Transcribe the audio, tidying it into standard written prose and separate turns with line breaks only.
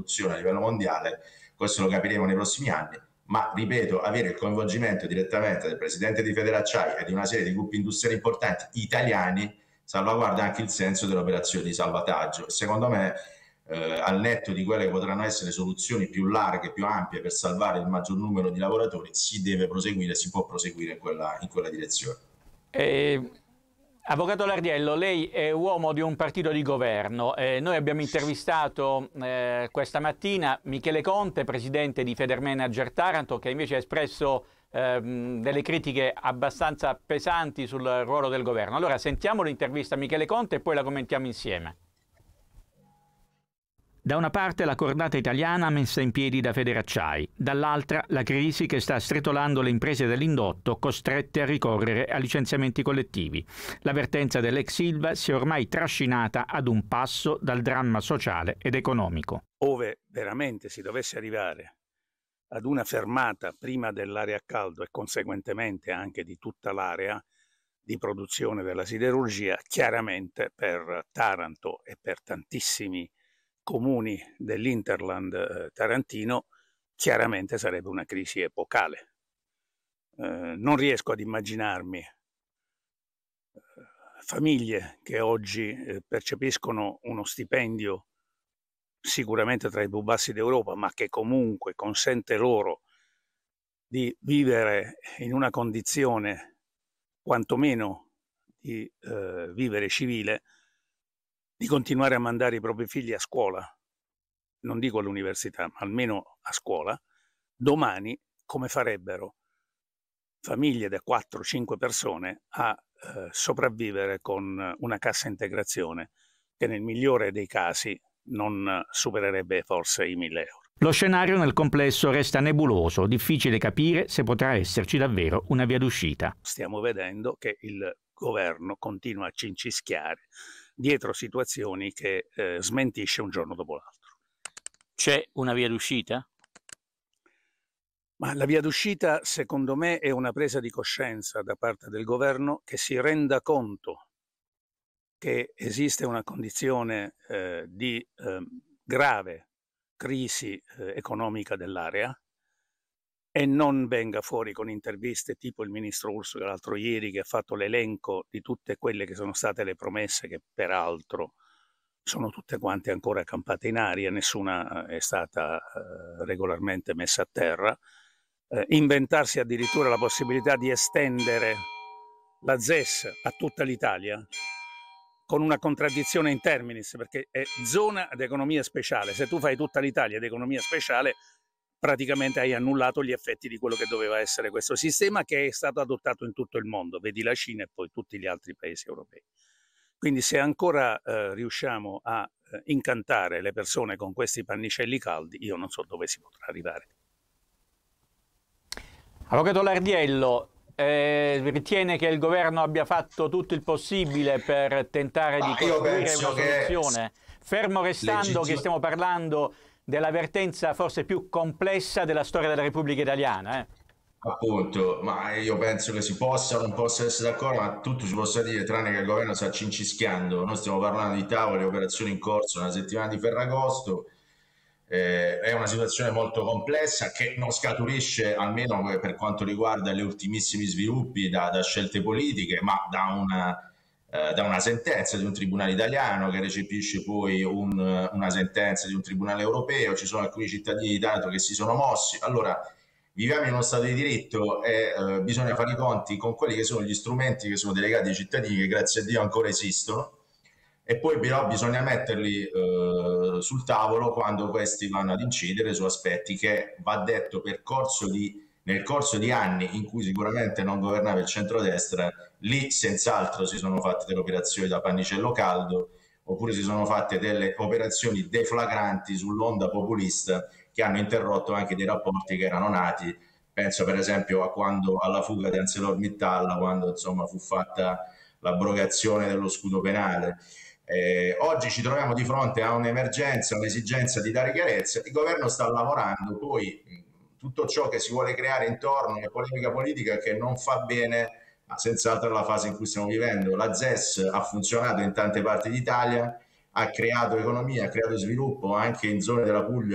produzione a livello mondiale, questo lo capiremo nei prossimi anni, ma ripeto, avere il coinvolgimento direttamente del presidente di Federacciai e di una serie di gruppi industriali importanti italiani salvaguarda anche il senso dell'operazione di salvataggio. Secondo me, al netto di quelle che potranno essere soluzioni più larghe, più ampie per salvare il maggior numero di lavoratori, si deve proseguire, si può proseguire in quella direzione.
Avvocato Lardiello, lei è uomo di un partito di governo. Noi abbiamo intervistato questa mattina Michele Conte, presidente di Federmanager Taranto, che invece ha espresso delle critiche abbastanza pesanti sul ruolo del governo. Allora sentiamo l'intervista a Michele Conte e poi la commentiamo insieme. Da una parte la cordata italiana messa in piedi da Federacciai, dall'altra la crisi che sta stritolando le imprese dell'indotto costrette a ricorrere a licenziamenti collettivi. L'avvertenza dell'ex Ilva si è ormai trascinata ad un passo dal dramma sociale ed economico.
Ove veramente si dovesse arrivare ad una fermata prima dell'area a caldo e conseguentemente anche di tutta l'area di produzione della siderurgia, chiaramente per Taranto e per tantissimi comuni dell'Interland tarantino, chiaramente sarebbe una crisi epocale. Non riesco ad immaginarmi famiglie che oggi percepiscono uno stipendio sicuramente tra i più bassi d'Europa, ma che comunque consente loro di vivere in una condizione quantomeno di vivere civile, di continuare a mandare i propri figli a scuola, non dico all'università, ma almeno a scuola, domani come farebbero famiglie da 4-5 persone a sopravvivere con una cassa integrazione che nel migliore dei casi non supererebbe forse i 1.000 euro.
Lo scenario nel complesso resta nebuloso, difficile capire se potrà esserci davvero una via d'uscita.
Stiamo vedendo che il governo continua a cincischiare dietro situazioni che smentisce un giorno dopo l'altro.
C'è una via d'uscita?
Ma la via d'uscita, secondo me, è una presa di coscienza da parte del governo che si renda conto che esiste una condizione di grave crisi economica dell'area e non venga fuori con interviste tipo il ministro Urso l'altro ieri, che ha fatto l'elenco di tutte quelle che sono state le promesse, che peraltro sono tutte quante ancora campate in aria, nessuna è stata regolarmente messa a terra. Inventarsi addirittura la possibilità di estendere la ZES a tutta l'Italia, con una contraddizione in terminis, perché è zona ad economia speciale. Se tu fai tutta l'Italia ad economia speciale, praticamente hai annullato gli effetti di quello che doveva essere questo sistema, che è stato adottato in tutto il mondo, vedi la Cina e poi tutti gli altri paesi europei. Quindi se ancora riusciamo a incantare le persone con questi pannicelli caldi, io non so dove si potrà arrivare.
Avvocato Lardiello, ritiene che il governo abbia fatto tutto il possibile per tentare di costruire una soluzione, fermo restando che stiamo parlando dell'avvertenza forse più complessa della storia della Repubblica Italiana?
Appunto, ma io penso che si possa o non possa essere d'accordo, ma tutto si possa dire tranne che il governo sta cincischiando. Noi stiamo parlando di tavole, operazioni in corso, una settimana di Ferragosto. È una situazione molto complessa che non scaturisce, almeno per quanto riguarda gli ultimissimi sviluppi, da scelte politiche, ma da una sentenza di un tribunale italiano che recepisce poi una sentenza di un tribunale europeo. Ci sono alcuni cittadini di Taranto che si sono mossi. Allora, viviamo in uno Stato di diritto e bisogna fare i conti con quelli che sono gli strumenti che sono delegati ai cittadini, che grazie a Dio ancora esistono, e poi però bisogna metterli sul tavolo quando questi vanno ad incidere su aspetti che, va detto, nel corso di anni in cui sicuramente non governava il centrodestra, lì senz'altro si sono fatte delle operazioni da pannicello caldo, oppure si sono fatte delle operazioni deflagranti sull'onda populista che hanno interrotto anche dei rapporti che erano nati. Penso per esempio alla fuga di ArcelorMittal, quando insomma fu fatta l'abrogazione dello scudo penale. Oggi ci troviamo di fronte a un'emergenza, un'esigenza di dare chiarezza. Il governo sta lavorando, poi tutto ciò che si vuole creare intorno alla polemica politica che non fa bene, ma senz'altro è la fase in cui stiamo vivendo. La ZES ha funzionato in tante parti d'Italia, ha creato economia, ha creato sviluppo anche in zone della Puglia